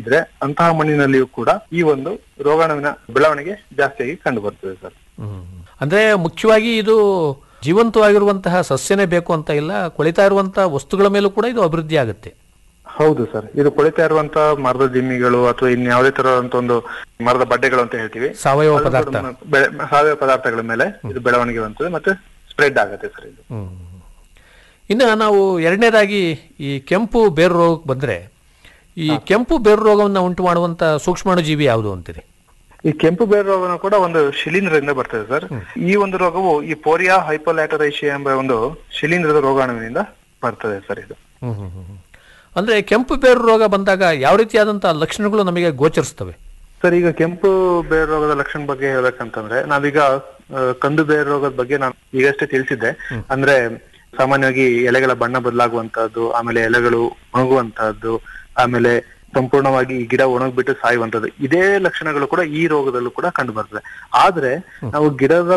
ಇದ್ರೆ ಅಂತಹ ಮಣ್ಣಿನಲ್ಲಿಯೂ ಕೂಡ ಈ ಒಂದು ರೋಗಾಣುವಿನ ಬೆಳವಣಿಗೆ ಜಾಸ್ತಿಯಾಗಿ ಕಂಡು ಬರ್ತದೆ ಸರ್. ಅಂದ್ರೆ ಮುಖ್ಯವಾಗಿ ಇದು ಜೀವಂತವಾಗಿರುವಂತಹ ಸಸ್ಯನೇ ಬೇಕು ಅಂತ ಇಲ್ಲ, ಕೊಳಿತಾ ಇರುವಂತಹ ವಸ್ತುಗಳ ಮೇಲೂ ಕೂಡ ಇದು ಅಭಿವೃದ್ಧಿ ಆಗುತ್ತೆ. ಹೌದು ಸರ್, ಇದು ಕೊಳಿತಾ ಇರುವಂತಹ ಮರದ ದಿಮ್ಮಿಗಳು ಅಥವಾ ಇನ್ಯಾವುದೇ ತರದಂತ ಒಂದು ಮರದ ಬಡ್ಡೆಗಳು ಅಂತ ಹೇಳ್ತೀವಿ, ಸಾವಯವ ಪದಾರ್ಥ, ಸಾವಯವ ಪದಾರ್ಥಗಳ ಮೇಲೆ ಇದು ಬೆಳವಣಿಗೆ ಹೊಂದುತ್ತದೆ ಮತ್ತೆ ಸ್ಪ್ರೆಡ್ ಆಗುತ್ತೆ ಸರ್ ಇದು. ಇನ್ನು ನಾವು ಎರಡನೇದಾಗಿ ಈ ಕೆಂಪು ಬೇರು ರೋಗಕ್ಕೆ ಬಂದ್ರೆ, ಈ ಕೆಂಪು ಬೇರು ರೋಗವನ್ನು ಉಂಟು ಮಾಡುವಂತ ಸೂಕ್ಷ್ಮಾಣುಜೀವಿ ಯಾವುದು ಅಂತೀರಿ? ಈ ಕೆಂಪು ಬೇರು ರೋಗನ ಕೂಡ ಒಂದು ಶಿಲೀಂಧ್ರದಿಂದ ಬರ್ತದೆ ಸರ್. ಈ ಒಂದು ರೋಗವು ಈ ಪೋರಿಯಾ ಹೈಪೋಲ್ಯಾಟರೈಷಿಯಾ ಎಂಬ ಒಂದು ಶಿಲೀಂಧ್ರದ ರೋಗಾಣುವಿನಿಂದ ಬರ್ತದೆ ಸರ್ ಇದು. ಅಂದ್ರೆ ಕೆಂಪು ಬೇರು ರೋಗ ಬಂದಾಗ ಯಾವ ರೀತಿಯಾದಂತಹ ಲಕ್ಷಣಗಳು ನಮಗೆ ಗೋಚರಿಸ್ತವೆ ಸರ್? ಈಗ ಕೆಂಪು ಬೇರು ರೋಗದ ಲಕ್ಷಣ ಬಗ್ಗೆ ಹೇಳ್ಬೇಕಂತಂದ್ರೆ, ನಾವೀಗ ಕಂದು ಬೇರು ರೋಗದ ಬಗ್ಗೆ ನಾನು ಈಗಷ್ಟೇ ತಿಳಿಸಿದ್ದೆ. ಅಂದ್ರೆ ಸಾಮಾನ್ಯವಾಗಿ ಎಲೆಗಳ ಬಣ್ಣ ಬದಲಾಗುವಂತಹದ್ದು, ಆಮೇಲೆ ಎಲೆಗಳು ಒಣಗುವಂತಹದ್ದು, ಆಮೇಲೆ ಸಂಪೂರ್ಣವಾಗಿ ಈ ಗಿಡ ಒಣಗ್ಬಿಟ್ಟು ಸಾಯುವಂತದ್ದು, ಇದೇ ಲಕ್ಷಣಗಳು ಕೂಡ ಈ ರೋಗದಲ್ಲೂ ಕೂಡ ಕಂಡು ಬರ್ತದೆ. ಆದ್ರೆ ನಾವು ಗಿಡದ